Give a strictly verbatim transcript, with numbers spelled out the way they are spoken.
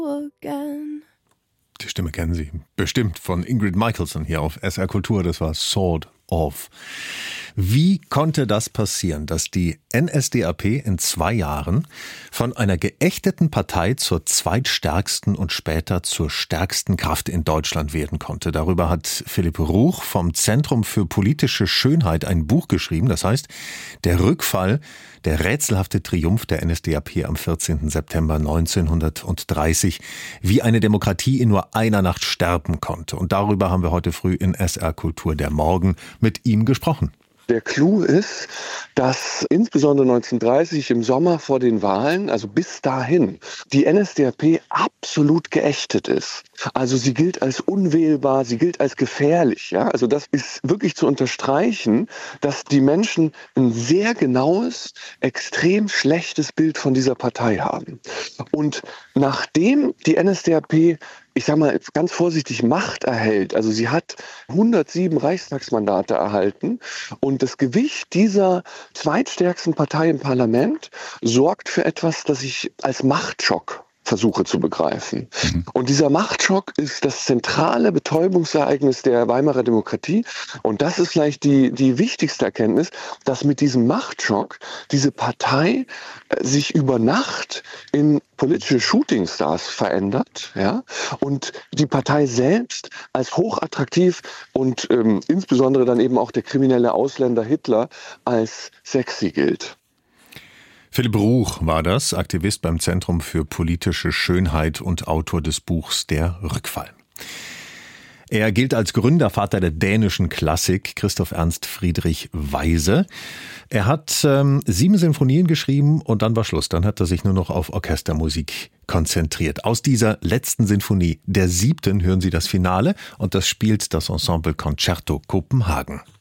again. Die Stimme kennen Sie bestimmt von Ingrid Michaelson hier auf S R Kultur. Das war Sword of. Wie konnte das passieren, dass die N S D A P in zwei Jahren von einer geächteten Partei zur zweitstärksten und später zur stärksten Kraft in Deutschland werden konnte? Darüber hat Philipp Ruch vom Zentrum für politische Schönheit ein Buch geschrieben. Das heißt, der Rückfall, der rätselhafte Triumph der N S D A P am vierzehnten September neunzehnhundertdreißig, wie eine Demokratie in nur einer Nacht sterben konnte. Und darüber haben wir heute früh in S R Kultur der Morgen mit ihm gesprochen. Der Clou ist, dass insbesondere neunzehnhundertdreißig im Sommer vor den Wahlen, also bis dahin, die N S D A P absolut geächtet ist. Also sie gilt als unwählbar, sie gilt als gefährlich. Ja? Also das ist wirklich zu unterstreichen, dass die Menschen ein sehr genaues, extrem schlechtes Bild von dieser Partei haben. Und nachdem die N S D A P, ich sag mal ganz vorsichtig, Macht erhält, also sie hat hundertsieben Reichstagsmandate erhalten und das Gewicht dieser zweitstärksten Partei im Parlament sorgt für etwas, das ich als Machtschock versuche zu begreifen. Mhm. Und dieser Machtschock ist das zentrale Betäubungsereignis der Weimarer Demokratie. Und das ist vielleicht die, die wichtigste Erkenntnis, dass mit diesem Machtschock diese Partei äh, sich über Nacht in politische Shootingstars verändert, ja, und die Partei selbst als hochattraktiv und ähm, insbesondere dann eben auch der kriminelle Ausländer Hitler als sexy gilt. Philipp Ruch war das, Aktivist beim Zentrum für politische Schönheit und Autor des Buchs Der Rückfall. Er gilt als Gründervater der dänischen Klassik, Christoph Ernst Friedrich Weise. Er hat ähm, sieben Sinfonien geschrieben und dann war Schluss. Dann hat er sich nur noch auf Orchestermusik konzentriert. Aus dieser letzten Sinfonie, der siebten, hören Sie das Finale und das spielt das Ensemble Concerto Kopenhagen.